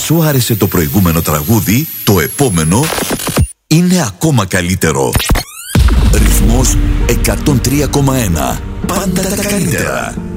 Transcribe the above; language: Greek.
σου άρεσε το προηγούμενο τραγούδι, το επόμενο είναι ακόμα καλύτερο. Ρυθμός 103,1. Πάντα τα καλύτερα.